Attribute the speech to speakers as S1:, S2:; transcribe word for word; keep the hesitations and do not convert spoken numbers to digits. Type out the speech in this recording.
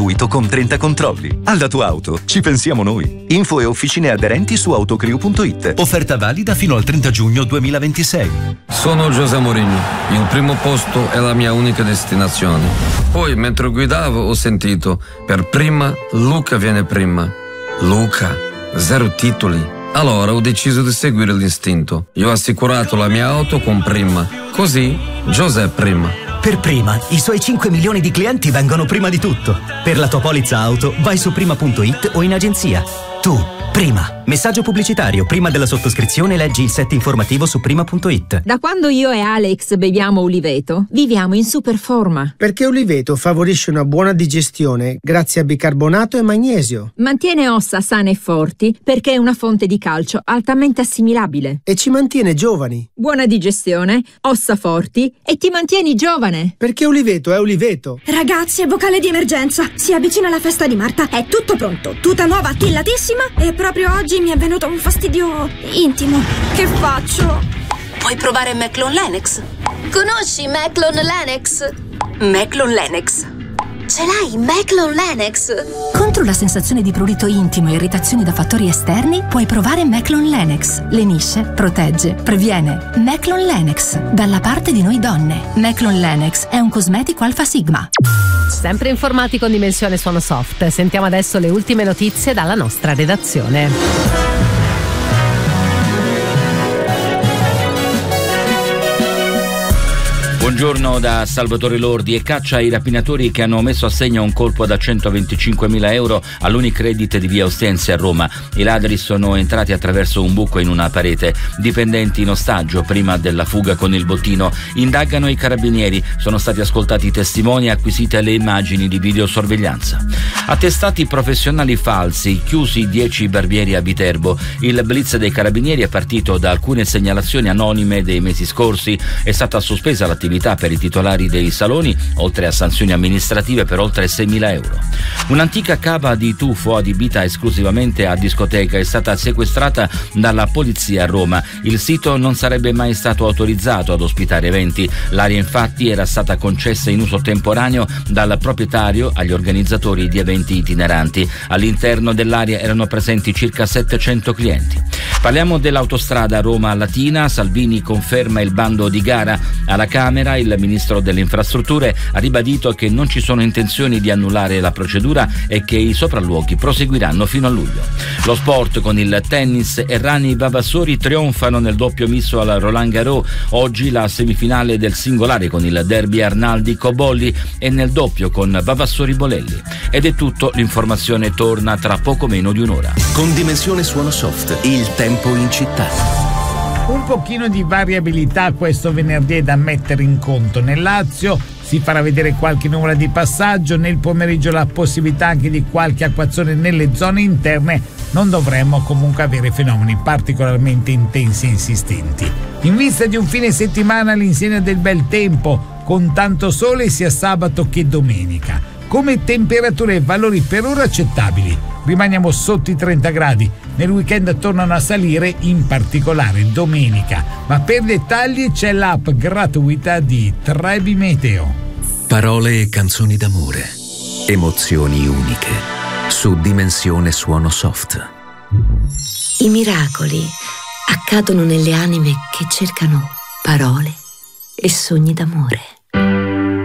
S1: gratuito con trenta controlli. Alla tua auto ci pensiamo noi. Info e officine aderenti su autocrew punto it. Offerta valida fino al trenta giugno duemilaventisei.
S2: Sono José Mourinho. Il primo posto è la mia unica destinazione. Poi, mentre guidavo, ho sentito: per prima, Luca viene prima. Luca, zero titoli. Allora ho deciso di seguire l'istinto. Io ho assicurato la mia auto con Prima. Così, José Prima.
S3: Per Prima, i suoi cinque milioni di clienti vengono prima di tutto. Per la tua polizza auto, vai su prima punto it o in agenzia. Tu, Prima. Messaggio pubblicitario. Prima della sottoscrizione leggi il set informativo su prima punto it.
S4: Da quando io e Alex beviamo Uliveto, viviamo in super forma.
S5: Perché Uliveto favorisce una buona digestione grazie a bicarbonato e magnesio.
S4: Mantiene ossa sane e forti perché è una fonte di calcio altamente assimilabile.
S5: E ci mantiene giovani.
S4: Buona digestione, ossa forti e ti mantieni giovane.
S5: Perché Uliveto è Uliveto.
S6: Ragazzi, è vocale di emergenza. Si avvicina la festa di Marta. È tutto pronto. Tuta nuova, attillatissima. E proprio oggi mi è venuto un fastidio intimo. Che faccio?
S7: Puoi provare Meclon Lennox. Conosci Meclon Lennox? Meclon Lennox. Ce l'hai, Meclon Lennox.
S8: Contro la sensazione di prurito intimo e irritazioni da fattori esterni, puoi provare Meclon Lennox. Lenisce, protegge, previene. Meclon Lennox, dalla parte di noi donne. Meclon Lennox è un cosmetico Alfa Sigma.
S9: Sempre informati con Dimensione Suono Soft. Sentiamo adesso le ultime notizie dalla nostra redazione.
S10: Buongiorno da Salvatore Lordi. E caccia ai rapinatori che hanno messo a segno un colpo da centoventicinquemila euro all'Unicredit di via Ostense a Roma. I ladri sono entrati attraverso un buco in una parete. Dipendenti in ostaggio prima della fuga con il bottino. Indagano i carabinieri. Sono stati ascoltati i testimoni e acquisite le immagini di videosorveglianza. Attestati professionali falsi, chiusi dieci barbieri a Viterbo. Il blitz dei carabinieri è partito da alcune segnalazioni anonime dei mesi scorsi. È stata sospesa l'attività per i titolari dei saloni, oltre a sanzioni amministrative per oltre seimila euro. Un'antica cava di tufo adibita esclusivamente a discoteca è stata sequestrata dalla polizia a Roma. Il sito non sarebbe mai stato autorizzato ad ospitare eventi. L'area infatti era stata concessa in uso temporaneo dal proprietario agli organizzatori di eventi itineranti. All'interno dell'area erano presenti circa settecento clienti. Parliamo dell'autostrada Roma-Latina. Salvini conferma il bando di gara. Alla Camera il ministro delle infrastrutture ha ribadito che non ci sono intenzioni di annullare la procedura e che i sopralluoghi proseguiranno fino a luglio. Lo sport con il tennis. Errani Vavassori trionfano nel doppio misto al Roland Garros. Oggi la semifinale del singolare con il derby Arnaldi-Cobolli e nel doppio con Vavassori-Bolelli. Ed è tutto, l'informazione torna tra poco meno di un'ora.
S1: Con Dimensione Suono Soft, il tempo in città.
S11: Un pochino di variabilità questo venerdì è da mettere in conto. Nel Lazio si farà vedere qualche nuvola di passaggio, nel pomeriggio la possibilità anche di qualche acquazzone nelle zone interne. Non dovremmo comunque avere fenomeni particolarmente intensi e insistenti. In vista di un fine settimana all'insegna del bel tempo, con tanto sole sia sabato che domenica. Come temperature e valori per ora accettabili. Rimaniamo sotto i trenta gradi. Nel weekend tornano a salire, in particolare domenica. Ma per dettagli c'è l'app gratuita di Trebi Meteo.
S1: Parole e canzoni d'amore. Emozioni uniche. Su Dimensione Suono Soft.
S12: I miracoli accadono nelle anime che cercano parole e sogni d'amore.